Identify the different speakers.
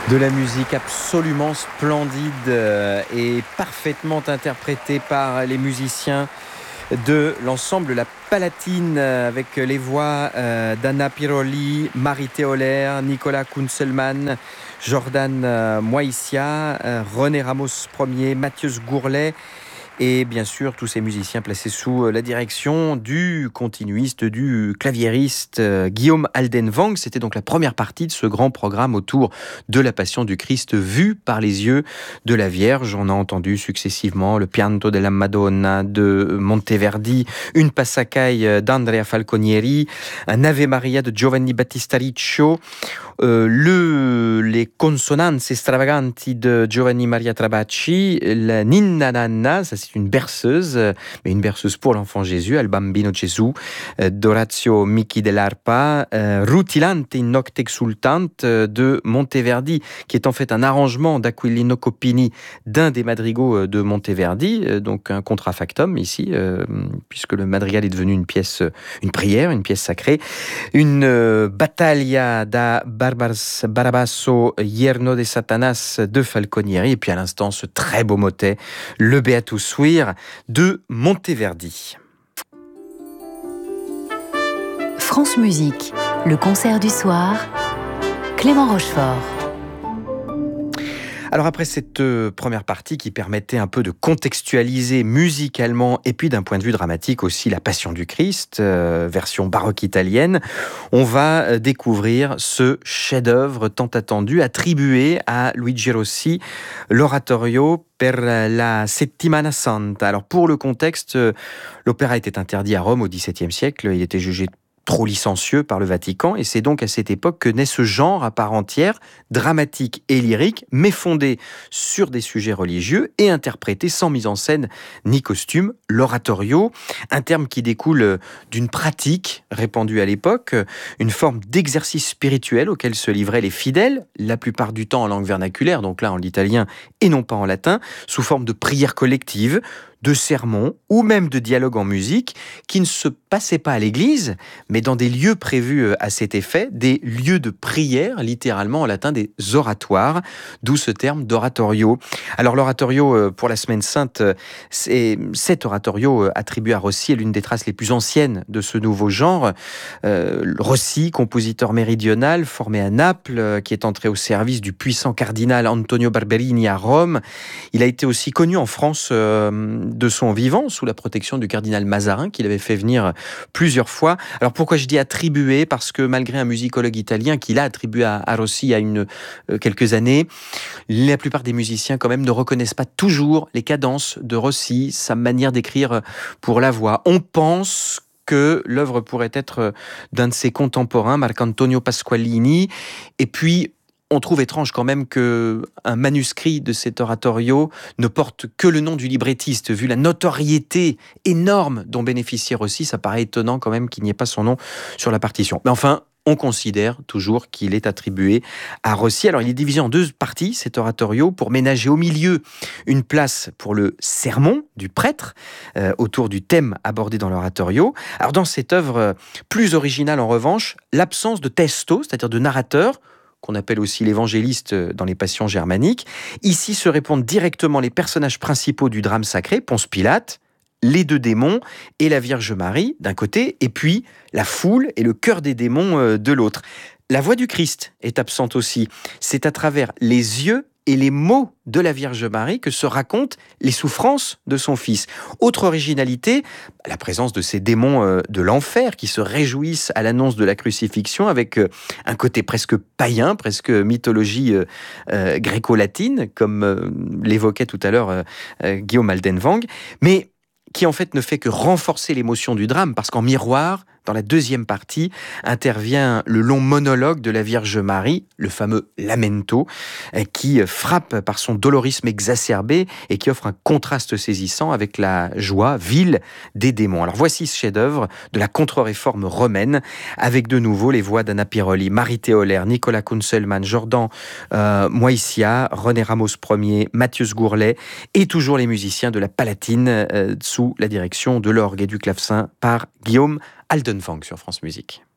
Speaker 1: De la musique absolument splendide et parfaitement interprétée par les musiciens de l'ensemble La Palatine avec les voix d'Anna Piroli, Marie Théolaire, Nicolas Kunzelmann, Jordan Moïsia, René Ramos Ier, Mathias Gourlet. Et bien sûr, tous ces musiciens placés sous la direction du continuiste, du claviériste Guillaume Aldenwang. C'était donc la première partie de ce grand programme autour de la Passion du Christ vue par les yeux de la Vierge. On a entendu successivement le Pianto della Madonna de Monteverdi, une Passacaglie d'Andrea Falconieri, un Ave Maria de Giovanni Battista Riccio, les Consonanze Stravaganti de Giovanni Maria Trabacci, la Ninna Nanna, ça c'est une berceuse, mais une berceuse pour l'enfant Jésus, Al Bambino Gesù, d'Orazio Michi dell'Arpa, Rutilante in Nocte Exultante de Monteverdi, qui est en fait un arrangement d'Aquilino Copini d'un des madrigaux de Monteverdi, donc un contrafactum ici, puisque le madrigal est devenu une prière, une pièce sacrée, une Battaglia da Barbasso, Yerno de Satanas de Falconieri, et puis à l'instant ce très beau motet, le Beatus Vir de Monteverdi.
Speaker 2: France Musique, le concert du soir, Clément Rochefort.
Speaker 1: Alors après cette première partie qui permettait un peu de contextualiser musicalement et puis d'un point de vue dramatique aussi la Passion du Christ, version baroque italienne, on va découvrir ce chef-d'œuvre tant attendu attribué à Luigi Rossi, l'oratorio per la Settimana Santa. Alors pour le contexte, l'opéra était interdit à Rome au XVIIe siècle, il était jugé trop licencieux par le Vatican, et c'est donc à cette époque que naît ce genre à part entière, dramatique et lyrique, mais fondé sur des sujets religieux et interprété sans mise en scène ni costume, l'oratorio, un terme qui découle d'une pratique répandue à l'époque, une forme d'exercice spirituel auquel se livraient les fidèles, la plupart du temps en langue vernaculaire, donc là en italien et non pas en latin, sous forme de prière collective, de sermons ou même de dialogues en musique qui ne se passaient pas à l'église, mais dans des lieux prévus à cet effet, des lieux de prière, littéralement en latin des oratoires, d'où ce terme d'oratorio. Alors l'oratorio pour la Semaine Sainte, c'est cet oratorio attribué à Rossi est l'une des traces les plus anciennes de ce nouveau genre. Rossi, compositeur méridional, formé à Naples, qui est entré au service du puissant cardinal Antonio Barberini à Rome. Il a été aussi connu en France de son vivant, sous la protection du cardinal Mazarin, qu'il avait fait venir plusieurs fois. Alors pourquoi je dis attribué ? Parce que malgré un musicologue italien qui l'a attribué à Rossi il y a quelques années, la plupart des musiciens quand même ne reconnaissent pas toujours les cadences de Rossi, sa manière d'écrire pour la voix. On pense que l'œuvre pourrait être d'un de ses contemporains, Marcantonio Pasqualini, et puis on trouve étrange quand même qu'un manuscrit de cet oratorio ne porte que le nom du librettiste. Vu la notoriété énorme dont bénéficiait Rossi, ça paraît étonnant quand même qu'il n'y ait pas son nom sur la partition. Mais enfin, on considère toujours qu'il est attribué à Rossi. Alors il est divisé en deux parties, cet oratorio, pour ménager au milieu une place pour le sermon du prêtre, autour du thème abordé dans l'oratorio. Alors dans cette œuvre plus originale en revanche, l'absence de testo, c'est-à-dire de narrateur, qu'on appelle aussi l'évangéliste dans les passions germaniques. Ici se répondent directement les personnages principaux du drame sacré, Ponce Pilate, les deux démons et la Vierge Marie d'un côté, et puis la foule et le cœur des démons de l'autre. La voix du Christ est absente aussi. C'est à travers les yeux et les mots de la Vierge Marie que se racontent les souffrances de son fils. Autre originalité, la présence de ces démons de l'enfer qui se réjouissent à l'annonce de la crucifixion avec un côté presque païen, presque mythologie gréco-latine, comme l'évoquait tout à l'heure Guillaume Aldenwang, mais qui en fait ne fait que renforcer l'émotion du drame, parce qu'en miroir, dans la deuxième partie, intervient le long monologue de la Vierge Marie, le fameux Lamento, qui frappe par son dolorisme exacerbé et qui offre un contraste saisissant avec la joie vile des démons. Alors voici ce chef-d'œuvre de la contre-réforme romaine, avec de nouveau les voix d'Anna Piroli, Marie Théolaire, Nicolas Kunzelmann, Jordan Moïsia, René Ramos Ier, Mathias Gourlet, et toujours les musiciens de la Palatine, sous la direction de l'orgue et du clavecin par Guillaume Aldenwang sur France Musique.